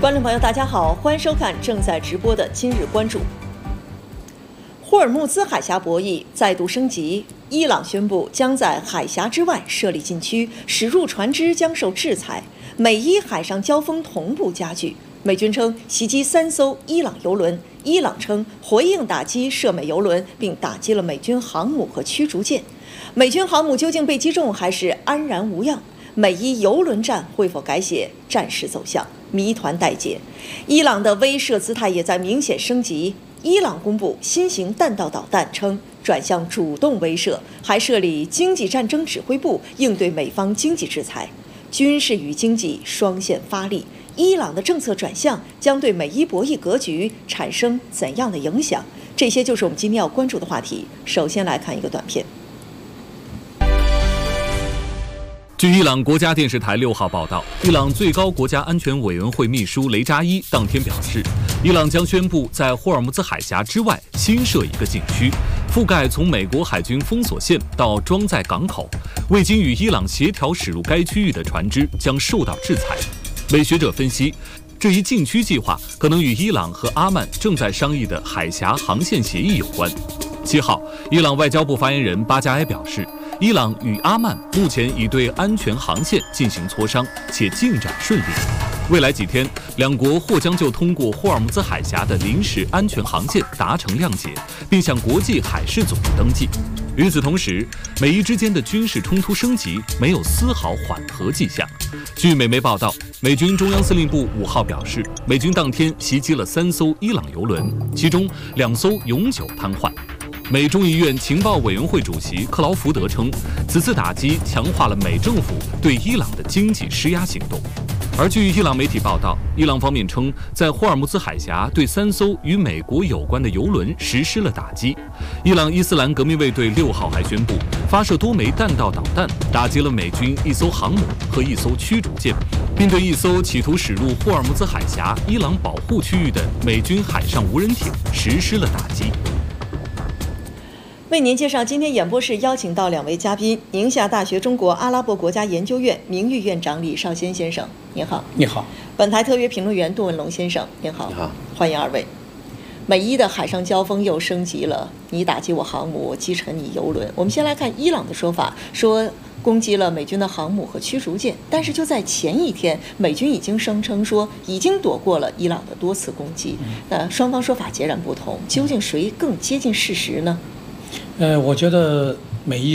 观众朋友，大家好，欢迎收看正在直播的今日关注。霍尔木兹海峡博弈再度升级，伊朗宣布将在海峡之外设立禁区，驶入船只将受制裁。美伊海上交锋同步加剧。美军称袭击3艘伊朗油轮，伊朗称回应打击涉美油轮，并打击了美军航母和驱逐舰。美军航母究竟被击中还是安然无恙？美伊油轮战会否改写战事走向？谜团待解。伊朗的威慑姿态也在明显升级。伊朗公布新型弹道导弹，称转向主动威慑，还设立经济战争指挥部应对美方经济制裁。军事与经济双线发力，伊朗的政策转向将对美伊博弈格局产生怎样的影响？这些就是我们今天要关注的话题。首先来看一个短片。 据伊朗国家电视台6号报道，伊朗最高国家安全委员会秘书雷扎伊当天表示，伊朗将宣布在霍尔木兹海峡之外新设一个禁区，覆盖从美国海军封锁线到装载港口，未经与伊朗协调驶入该区域的船只将受到制裁。美学者分析，这一禁区计划可能与伊朗和阿曼正在商议的海峡航线协议有关。7号，伊朗外交部发言人巴加埃表示，伊朗与阿曼目前已对安全航线进行磋商，且进展顺利。未来几天，两国或将就通过霍尔木兹海峡的临时安全航线达成谅解，并向国际海事组织登记。与此同时，美伊之间的军事冲突升级没有丝毫缓和迹象。据美媒报道，美军中央司令部5号表示，美军当天袭击了3艘伊朗油轮，其中2艘永久瘫痪。美众议院情报委员会主席克劳福德称，此次打击强化了美政府对伊朗的经济施压行动。而据伊朗媒体报道，伊朗方面称，在霍尔木兹海峡对3艘与美国有关的油轮实施了打击。伊朗伊斯兰革命卫队6号还宣布，发射多枚弹道导弹，打击了美军1艘航母和1艘驱逐舰，并对1艘企图驶入霍尔木兹海峡伊朗保护区域的美军海上无人艇实施了打击。 为您介绍今天演播室邀请到2位嘉宾：宁夏大学中国阿拉伯国家研究院名誉院长李少先先生，您好。 你好。 本台特约评论员杜文龙先生，您好。 你好。 欢迎2位。美伊的海上交锋又升级了，你打击我航母，我击沉你油轮。我们先来看伊朗的说法，说攻击了美军的航母和驱逐舰，但是就在前一天，美军已经声称说已经躲过了伊朗的多次攻击。双方说法截然不同，究竟谁更接近事实呢？ 我觉得美伊